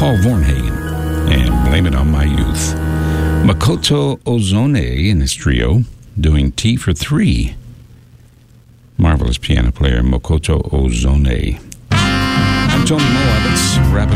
Paul Vornhagen, and Blame It on My Youth. Makoto Ozone and his trio doing Tea for Three. Marvelous piano player Makoto Ozone. I'm Tony Moe. Let's wrap it